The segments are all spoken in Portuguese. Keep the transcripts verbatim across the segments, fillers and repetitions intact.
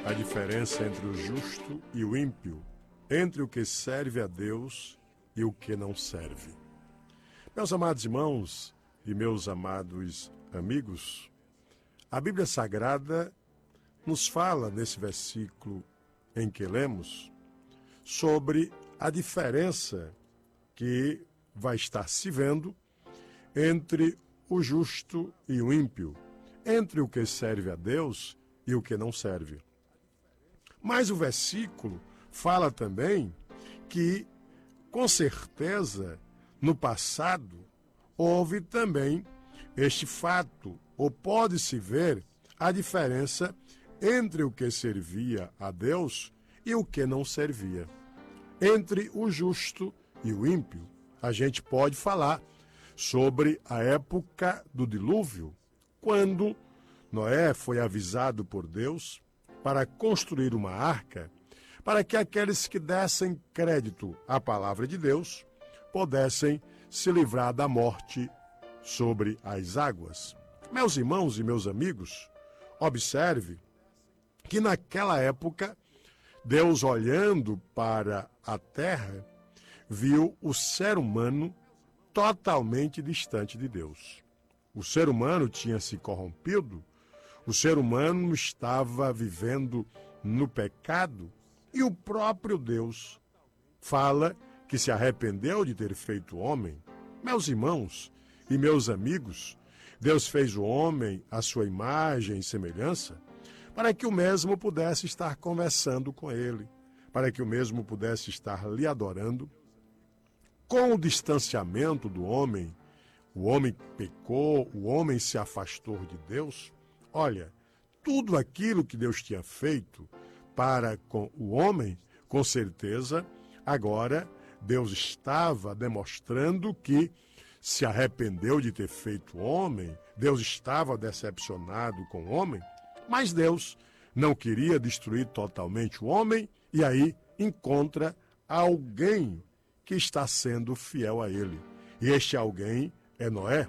a diferença entre o justo e o ímpio, entre o que serve a Deus e o que não serve. Meus amados irmãos e meus amados amigos, a Bíblia Sagrada nos fala, nesse versículo em que lemos, sobre a diferença que vai estar se vendo entre o justo e o ímpio, entre o que serve a Deus e o que não serve. Mas o versículo fala também que, com certeza, no passado, houve também este fato, ou pode-se ver a diferença entre o que servia a Deus e o que não servia. Entre o justo e o ímpio, a gente pode falar sobre a época do dilúvio, quando Noé foi avisado por Deus para construir uma arca, para que aqueles que dessem crédito à palavra de Deus pudessem se livrar da morte sobre as águas. Meus irmãos e meus amigos, observe que naquela época, Deus, olhando para a terra, viu o ser humano totalmente distante de Deus. O ser humano tinha se corrompido, o ser humano estava vivendo no pecado, e o próprio Deus fala que se arrependeu de ter feito o homem. Meus irmãos e meus amigos, Deus fez o homem à sua imagem e semelhança, para que o mesmo pudesse estar conversando com ele, para que o mesmo pudesse estar lhe adorando. Com o distanciamento do homem, o homem pecou, o homem se afastou de Deus. Olha, tudo aquilo que Deus tinha feito para com o homem, com certeza, agora Deus estava demonstrando que se arrependeu de ter feito o homem, Deus estava decepcionado com o homem, mas Deus não queria destruir totalmente o homem, e aí encontra alguém que está sendo fiel a ele. E este alguém é Noé.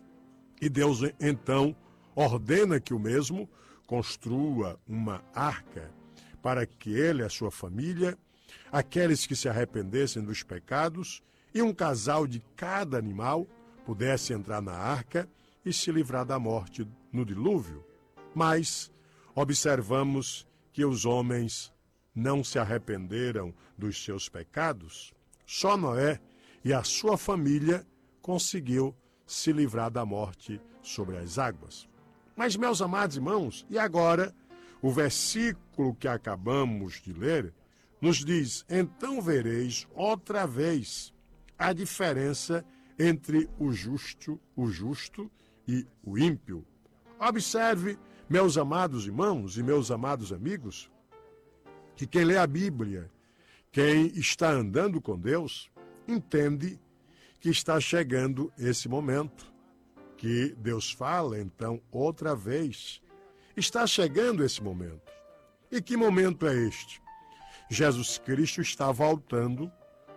E Deus, então, ordena que o mesmo construa uma arca para que ele e a sua família, aqueles que se arrependessem dos pecados, e um casal de cada animal pudesse entrar na arca e se livrar da morte no dilúvio. Mas observamos que os homens não se arrependeram dos seus pecados. Só Noé e a sua família conseguiu se livrar da morte sobre as águas. Mas, meus amados irmãos, e agora o versículo que acabamos de ler nos diz: então vereis outra vez a diferença entre o justo, o justo e o ímpio. Observe, meus amados irmãos e meus amados amigos, que quem lê a Bíblia, quem está andando com Deus, entende que está chegando esse momento, que Deus fala, então, outra vez. Está chegando esse momento. E que momento é este? Jesus Cristo está voltando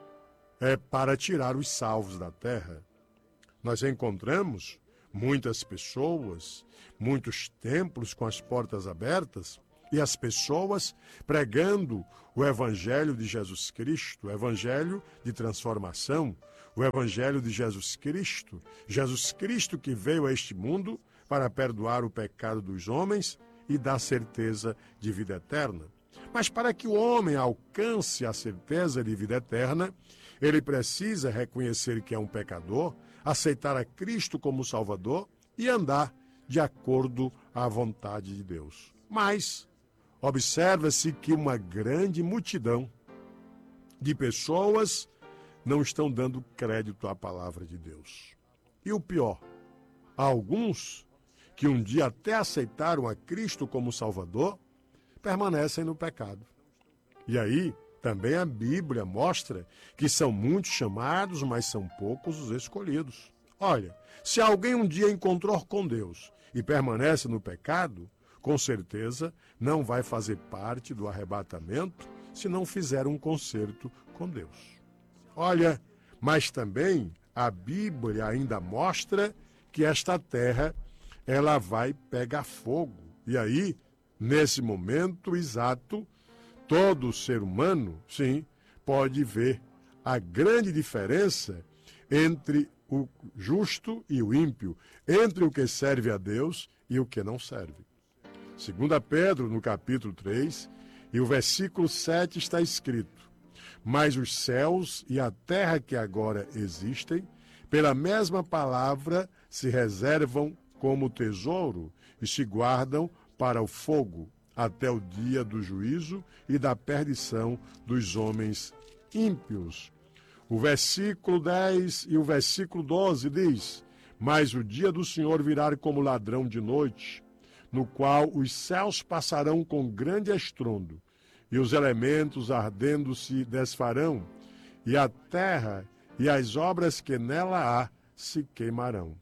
é, para tirar os salvos da terra. Nós encontramos muitas pessoas, muitos templos com as portas abertas, e as pessoas pregando o Evangelho de Jesus Cristo, o Evangelho de transformação, o Evangelho de Jesus Cristo, Jesus Cristo que veio a este mundo para perdoar o pecado dos homens e dar certeza de vida eterna. Mas para que o homem alcance a certeza de vida eterna, ele precisa reconhecer que é um pecador, aceitar a Cristo como Salvador e andar de acordo à vontade de Deus. Mas observa-se que uma grande multidão de pessoas não estão dando crédito à palavra de Deus. E o pior, há alguns que um dia até aceitaram a Cristo como Salvador, permanecem no pecado. E aí, também a Bíblia mostra que são muitos chamados, mas são poucos os escolhidos. Olha, se alguém um dia encontrou com Deus e permanece no pecado, com certeza não vai fazer parte do arrebatamento se não fizer um concerto com Deus. Olha, mas também a Bíblia ainda mostra que esta terra, ela vai pegar fogo. E aí, Nesse momento exato, todo ser humano, sim, pode ver a grande diferença entre o justo e o ímpio, entre o que serve a Deus e o que não serve. Segundo Pedro, no capítulo três, e o versículo sete está escrito: mas os céus e a terra que agora existem, pela mesma palavra, se reservam como tesouro e se guardam para o fogo, até o dia do juízo e da perdição dos homens ímpios. O versículo dez e o versículo doze diz: mas o dia do Senhor virá como ladrão de noite, no qual os céus passarão com grande estrondo, e os elementos ardendo se desfarão, e a terra e as obras que nela há se queimarão.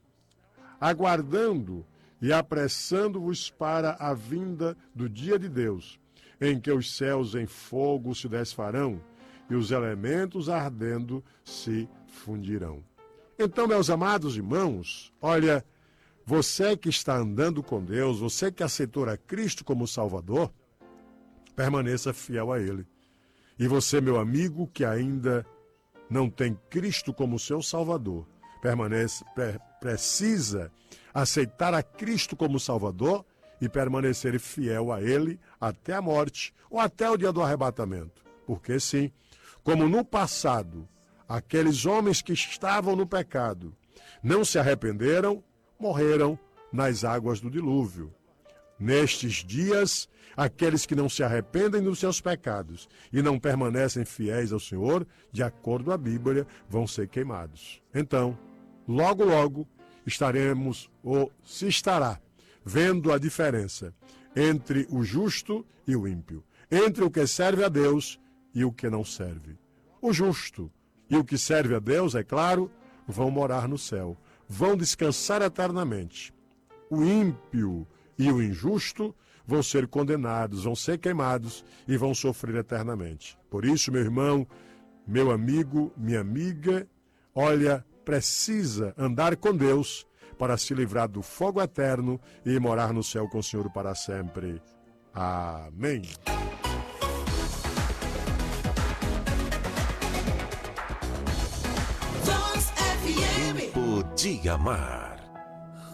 Aguardando e apressando-vos para a vinda do dia de Deus, em que os céus em fogo se desfarão, e os elementos ardendo se fundirão. Então, meus amados irmãos, olha, você que está andando com Deus, você que aceitou a Cristo como Salvador, permaneça fiel a Ele. E você, meu amigo, que ainda não tem Cristo como seu Salvador, permanece, pre, precisa aceitar a Cristo como Salvador e permanecer fiel a Ele até a morte ou até o dia do arrebatamento. Porque sim, como no passado, aqueles homens que estavam no pecado não se arrependeram, morreram nas águas do dilúvio. Nestes dias, aqueles que não se arrependem dos seus pecados e não permanecem fiéis ao Senhor, de acordo com a Bíblia, vão ser queimados. Então, logo, logo, estaremos, ou se estará, vendo a diferença entre o justo e o ímpio, entre o que serve a Deus e o que não serve. O justo e o que serve a Deus, é claro, vão morar no céu, vão descansar eternamente. O ímpio e o injusto vão ser condenados, vão ser queimados e vão sofrer eternamente. Por isso, meu irmão, meu amigo, minha amiga, olha, precisa andar com Deus para se livrar do fogo eterno e morar no céu com o Senhor para sempre. Amém. Tempo de amar.